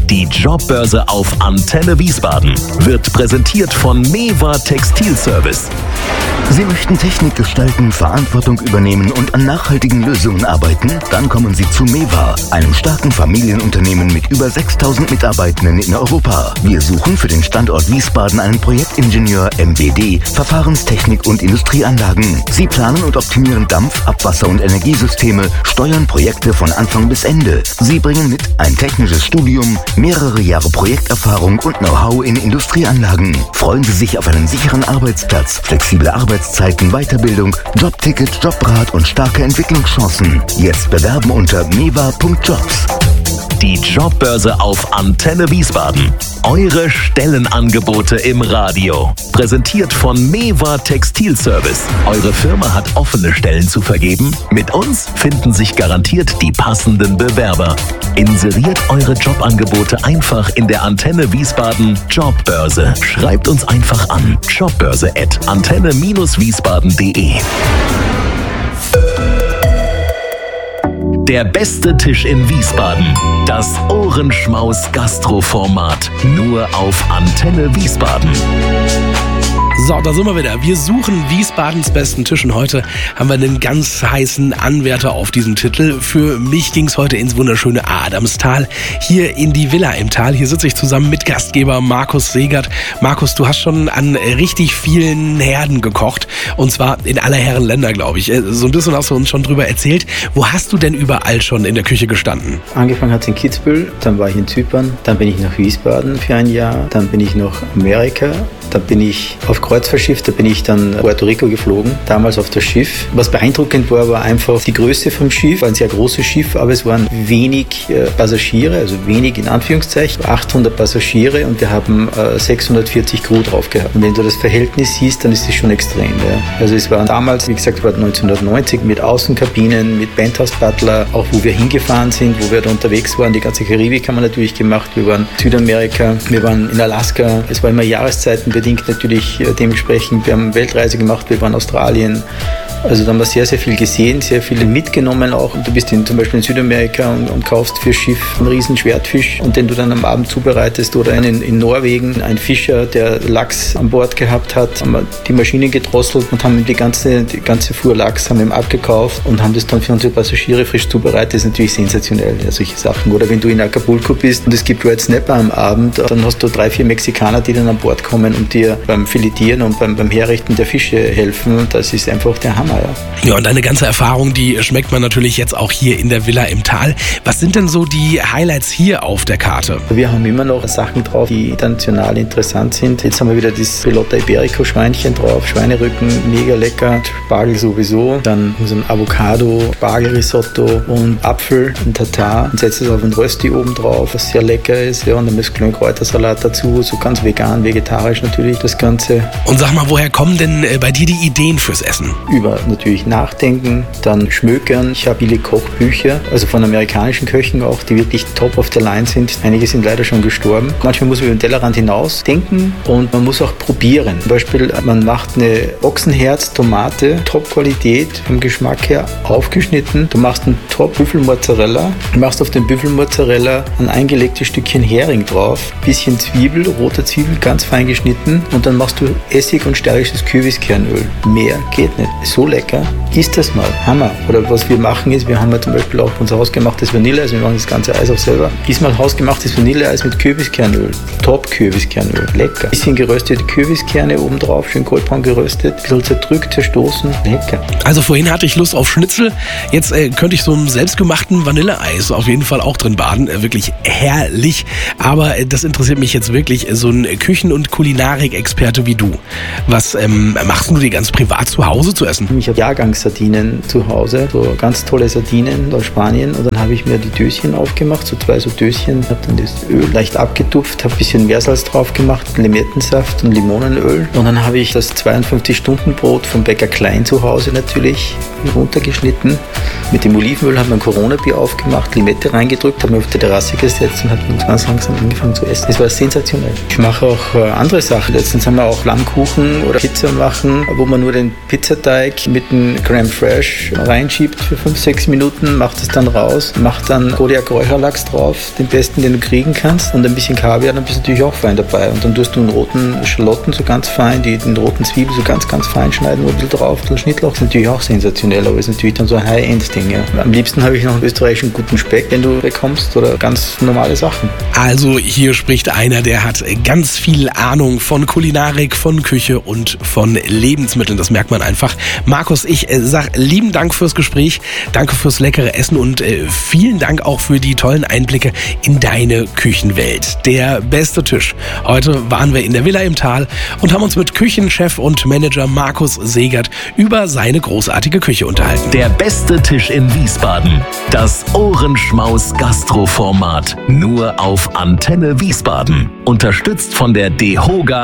Die Jobbörse auf Antenne Wiesbaden wird präsentiert von Mewa Textilservice. Sie möchten Technik gestalten, Verantwortung übernehmen und an nachhaltigen Lösungen arbeiten? Dann kommen Sie zu Mewa, einem starken Familienunternehmen mit über 6000 Mitarbeitenden in Europa. Wir suchen für den Standort Wiesbaden einen Projektingenieur MWD, Verfahrenstechnik und Industrieanlagen. Sie planen und optimieren Dampf-, Abwasser- und Energiesysteme, steuern Projekte von Anfang bis Ende. Sie bringen mit ein technisches Studium, mehrere Jahre Projekterfahrung und Know-how in Industrieanlagen. Freuen Sie sich auf einen sicheren Arbeitsplatz, flexible Arbeitszeiten, Weiterbildung, Jobticket, Jobrat und starke Entwicklungschancen. Jetzt bewerben unter mewa.jobs. Die Jobbörse auf Antenne Wiesbaden. Eure Stellenangebote im Radio. Präsentiert von Mewa Textilservice. Eure Firma hat offene Stellen zu vergeben? Mit uns finden sich garantiert die passenden Bewerber. Inseriert eure Jobangebote einfach in der Antenne Wiesbaden Jobbörse. Schreibt uns einfach an jobbörse@antenne-wiesbaden.de. Der beste Tisch in Wiesbaden. Das Ohrenschmaus Gastroformat. Nur auf Antenne Wiesbaden. So, da sind wir wieder. Wir suchen Wiesbadens besten Tisch und heute haben wir einen ganz heißen Anwärter auf diesen Titel. Für mich ging es heute ins wunderschöne Adamstal, hier in die Villa im Tal. Hier sitze ich zusammen mit Gastgeber Markus Segert. Markus, du hast schon an richtig vielen Herden gekocht und zwar in aller Herren Länder, glaube ich. So ein bisschen hast du uns schon drüber erzählt. Wo hast du denn überall schon in der Küche gestanden? Angefangen hat es in Kitzbühel, dann war ich in Zypern, dann bin ich nach Wiesbaden für ein Jahr, dann bin ich nach Amerika. Da bin ich auf Kreuzfahrtschiff, da bin ich dann Puerto Rico geflogen, damals auf das Schiff. Was beeindruckend war, war einfach die Größe vom Schiff. War ein sehr großes Schiff, aber es waren wenig Passagiere, also wenig in Anführungszeichen, 800 Passagiere und wir haben 640 Crew drauf gehabt. Und wenn du das Verhältnis siehst, dann ist es schon extrem. Ja. Also es war damals, wie gesagt, war 1990 mit Außenkabinen, mit Penthouse Butler, auch wo wir hingefahren sind, wo wir da unterwegs waren. Die ganze Karibik haben wir natürlich gemacht. Wir waren in Südamerika, wir waren in Alaska. Es war immer Jahreszeiten bedingt natürlich dementsprechend. Wir haben Weltreise gemacht, wir waren in Australien. Also da haben wir sehr, sehr viel gesehen, sehr viel mitgenommen auch. Und du bist zum Beispiel in Südamerika und kaufst fürs Schiff einen riesen Schwertfisch und den du dann am Abend zubereitest. Oder in Norwegen, ein Fischer, der Lachs an Bord gehabt hat, haben wir die Maschinen gedrosselt und haben die ganze Fuhr Lachs haben ihm abgekauft und haben das dann für unsere Passagiere frisch zubereitet. Das ist natürlich sensationell, ja, solche Sachen. Oder wenn du in Acapulco bist und es gibt Red Snapper am Abend, dann hast du 3-4 Mexikaner, die dann an Bord kommen und dir beim Filetieren und beim Herrichten der Fische helfen. Das ist einfach der Hammer. Ja, und deine ganze Erfahrung, die schmeckt man natürlich jetzt auch hier in der Villa im Tal. Was sind denn so die Highlights hier auf der Karte? Wir haben immer noch Sachen drauf, die international interessant sind. Jetzt haben wir wieder das Pelotta Iberico Schweinchen drauf, Schweinerücken, mega lecker, Spargel sowieso. Dann unseren Avocado, Spargelrisotto und Apfel, ein Tatar. Und setzen es auf ein Rösti oben drauf, was sehr lecker ist. Ja, und dann müssen wir einen Kräutersalat dazu, so ganz vegan, vegetarisch natürlich das Ganze. Und sag mal, woher kommen denn bei dir die Ideen fürs Essen? Über natürlich nachdenken, dann schmökern. Ich habe viele Kochbücher, also von amerikanischen Köchen auch, die wirklich top of the line sind. Einige sind leider schon gestorben. Manchmal muss man über den Tellerrand hinaus denken und man muss auch probieren. Zum Beispiel, man macht eine Ochsenherz-Tomate, Top-Qualität, vom Geschmack her aufgeschnitten. Du machst einen Top-Büffelmozzarella, machst auf den Büffelmozzarella ein eingelegtes Stückchen Hering drauf, bisschen Zwiebel, rote Zwiebel, ganz fein geschnitten und dann machst du Essig und stärkisches Kürbiskernöl. Mehr geht nicht. So lecker. Isst das mal. Hammer. Oder was wir machen ist, wir haben ja zum Beispiel auch unser hausgemachtes Vanilleeis. Wir machen das ganze Eis auch selber. Iss mal hausgemachtes Vanilleeis mit Kürbiskernöl. Top Kürbiskernöl. Lecker. Bisschen geröstete Kürbiskerne oben drauf, schön goldbraun geröstet. Ein bisschen zerdrückt, zerstoßen. Lecker. Also vorhin hatte ich Lust auf Schnitzel. Jetzt könnte ich so einen selbstgemachten Vanilleeis auf jeden Fall auch drin baden. Wirklich herrlich. Aber das interessiert mich jetzt wirklich, so ein Küchen- und Kulinarik-Experte wie du. Was machst du dir ganz privat zu Hause zu essen? Ich habe Jahrgangssardinen zu Hause, so ganz tolle Sardinen aus Spanien. Und dann habe ich mir die Döschen aufgemacht, so 2 so Döschen. Habe dann das Öl leicht abgetupft, habe ein bisschen Meersalz drauf gemacht, Limettensaft und Limonenöl. Und dann habe ich das 52-Stunden-Brot vom Bäcker Klein zu Hause natürlich runtergeschnitten. Mit dem Olivenöl habe ich ein Corona-Bier aufgemacht, Limette reingedrückt, habe mich auf die Terrasse gesetzt und habe dann ganz langsam angefangen zu essen. Das war sensationell. Ich mache auch andere Sachen. Letztens haben wir auch Lammkuchen oder Pizza machen, wo man nur den Pizzateig mit dem Crème Fraiche reinschiebt für 5-6 Minuten, macht es dann raus, macht dann Kodiak Räucherlachs drauf, den besten, den du kriegen kannst, und ein bisschen Kaviar, dann bist du natürlich auch fein dabei. Und dann tust du den roten Schalotten so ganz fein, den roten Zwiebel so ganz, ganz fein schneiden, ein bisschen drauf, ein Schnittlauch, ist natürlich auch sensationell, aber ist natürlich dann so ein High-End-Ding. Ja. Am liebsten habe ich noch einen österreichischen guten Speck, den du bekommst, oder ganz normale Sachen. Also hier spricht einer, der hat ganz viel Ahnung von Kulinarik, von Küche und von Lebensmitteln. Das merkt man einfach. Markus, ich sag lieben Dank fürs Gespräch, danke fürs leckere Essen und vielen Dank auch für die tollen Einblicke in deine Küchenwelt. Der beste Tisch. Heute waren wir in der Villa im Tal und haben uns mit Küchenchef und Manager Markus Segert über seine großartige Küche unterhalten. Der beste Tisch in Wiesbaden. Das Ohrenschmaus-Gastroformat. Nur auf Antenne Wiesbaden. Unterstützt von der DEHOGA